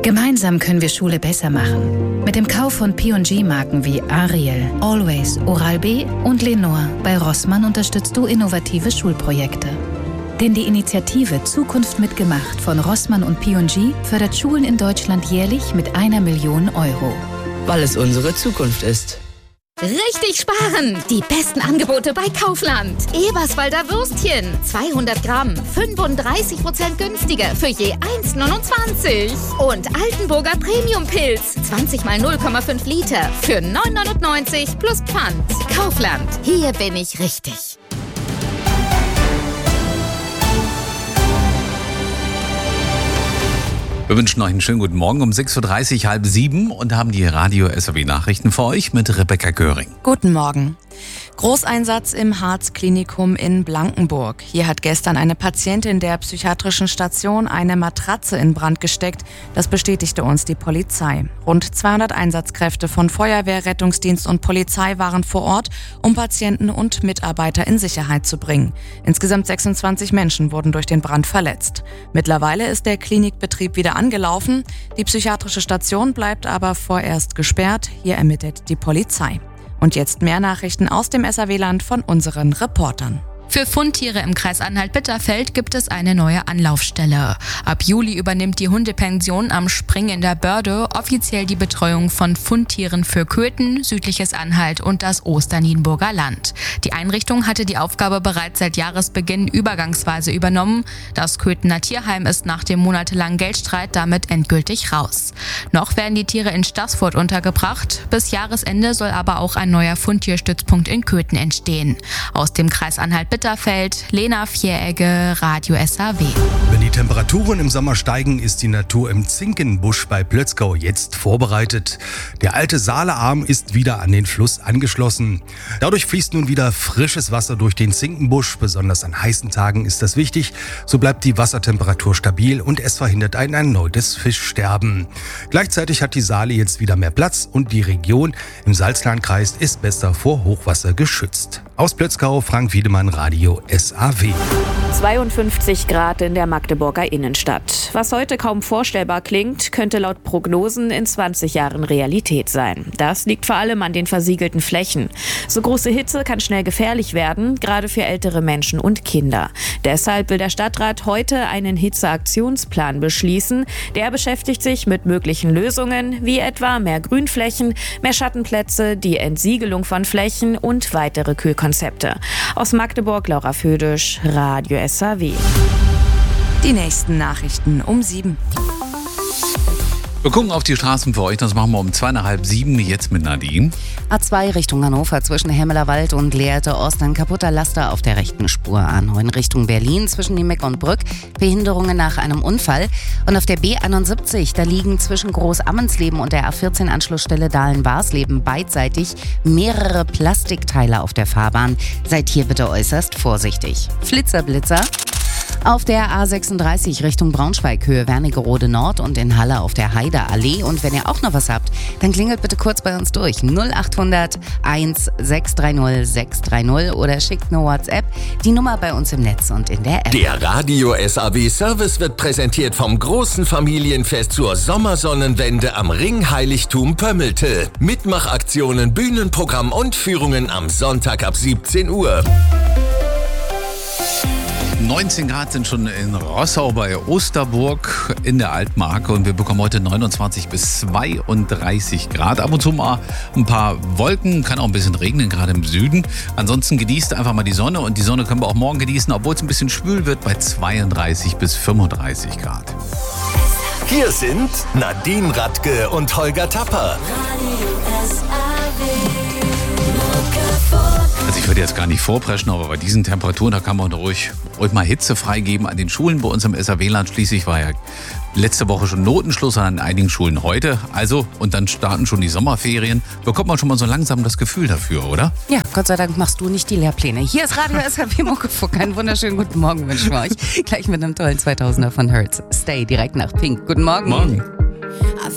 Gemeinsam können wir Schule besser machen. Mit dem Kauf von P&G-Marken wie Ariel, Always, Oral-B und Lenore bei Rossmann unterstützt du innovative Schulprojekte. Denn die Initiative Zukunft mitgemacht von Rossmann und P&G fördert Schulen in Deutschland jährlich mit 1 Million Euro. Weil es unsere Zukunft ist. Richtig sparen! Die besten Angebote bei Kaufland. Eberswalder Würstchen, 200 Gramm, 35% günstiger für je 1,29. Und Altenburger Premium-Pilz, 20 mal 0,5 Liter für 9,99 plus Pfand. Kaufland, hier bin ich richtig. Wir wünschen euch einen schönen guten Morgen um 6.30 Uhr, halb 7 und haben die Radio-SAW-Nachrichten für euch mit Rebecca Göring. Guten Morgen. Großeinsatz im Harz-Klinikum in Blankenburg. Hier hat gestern eine Patientin der psychiatrischen Station eine Matratze in Brand gesteckt. Das bestätigte uns die Polizei. Rund 200 Einsatzkräfte von Feuerwehr, Rettungsdienst und Polizei waren vor Ort, um Patienten und Mitarbeiter in Sicherheit zu bringen. Insgesamt 26 Menschen wurden durch den Brand verletzt. Mittlerweile ist der Klinikbetrieb wieder angelaufen. Die psychiatrische Station bleibt aber vorerst gesperrt. Hier ermittelt die Polizei. Und jetzt mehr Nachrichten aus dem SAW-Land von unseren Reportern. Für Fundtiere im Kreis Anhalt-Bitterfeld gibt es eine neue Anlaufstelle. Ab Juli übernimmt die Hundepension am Spring in der Börde offiziell die Betreuung von Fundtieren für Köthen, südliches Anhalt und das Osternienburger Land. Die Einrichtung hatte die Aufgabe bereits seit Jahresbeginn übergangsweise übernommen. Das Köthener Tierheim ist nach dem monatelangen Geldstreit damit endgültig raus. Noch werden die Tiere in Staßfurt untergebracht. Bis Jahresende soll aber auch ein neuer Fundtierstützpunkt in Köthen entstehen. Aus dem Kreis Anhalt-Bitterfeld, Lena Vieregge, Radio SAW. Wenn die Temperaturen im Sommer steigen, ist die Natur im Zinkenbusch bei Plötzgau jetzt vorbereitet. Der alte Saalearm ist wieder an den Fluss angeschlossen. Dadurch fließt nun wieder frisches Wasser durch den Zinkenbusch. Besonders an heißen Tagen ist das wichtig. So bleibt die Wassertemperatur stabil und es verhindert ein erneutes Fischsterben. Gleichzeitig hat die Saale jetzt wieder mehr Platz und die Region im Salzlandkreis ist besser vor Hochwasser geschützt. Aus Plötzgau, Frank Wiedemann, Radio SAW. 52 Grad in der Magdeburger Innenstadt. Was heute kaum vorstellbar klingt, könnte laut Prognosen in 20 Jahren Realität sein. Das liegt vor allem an den versiegelten Flächen. So große Hitze kann schnell gefährlich werden, gerade für ältere Menschen und Kinder. Deshalb will der Stadtrat heute einen Hitzeaktionsplan beschließen. Der beschäftigt sich mit möglichen Lösungen, wie etwa mehr Grünflächen, mehr Schattenplätze, die Entsiegelung von Flächen und weitere Kühlkonzepte. Aus Magdeburg, Laura Födisch, Radio SAW. Die nächsten Nachrichten um 7. Wir gucken auf die Straßen für euch, das machen wir um 6:30, jetzt mit Nadine. A2 Richtung Hannover zwischen Hemmelerwald und Lehrte Ost ein kaputter Laster auf der rechten Spur. A9 Richtung Berlin zwischen Niemeck und Brück Behinderungen nach einem Unfall. Und auf der B71, da liegen zwischen Großammensleben und der A14 Anschlussstelle Dahlen-Barsleben beidseitig mehrere Plastikteile auf der Fahrbahn. Seid hier bitte äußerst vorsichtig. Flitzer-Blitzer. Auf der A36 Richtung Braunschweig, Höhe Wernigerode Nord und in Halle auf der Heideallee. Und wenn ihr auch noch was habt, dann klingelt bitte kurz bei uns durch. 0800 1630 630 oder schickt eine WhatsApp. Die Nummer bei uns im Netz und in der App. Der Radio SAW Service wird präsentiert vom großen Familienfest zur Sommersonnenwende am Ringheiligtum Pömmelte. Mitmachaktionen, Bühnenprogramm und Führungen am Sonntag ab 17 Uhr. 19 Grad sind schon in Rossau bei Osterburg in der Altmark und wir bekommen heute 29 bis 32 Grad. Ab und zu mal ein paar Wolken, kann auch ein bisschen regnen, gerade im Süden. Ansonsten genießt einfach mal die Sonne und die Sonne können wir auch morgen genießen, obwohl es ein bisschen schwül wird bei 32 bis 35 Grad. Hier sind Nadine Radke und Holger Tapper. Also ich würde jetzt gar nicht vorpreschen, aber bei diesen Temperaturen, da kann man ruhig mal Hitze freigeben an den Schulen bei uns im SAW-Land. Schließlich war ja letzte Woche schon Notenschluss an einigen Schulen heute. Also, und dann starten schon die Sommerferien. Bekommt man schon mal so langsam das Gefühl dafür, oder? Ja, Gott sei Dank machst du nicht die Lehrpläne. Hier ist Radio SAW Muckefuck. Einen wunderschönen guten Morgen wünschen wir euch. Gleich mit einem tollen 2000er von Hertz. Stay direkt nach Pink. Guten Morgen. Morgen.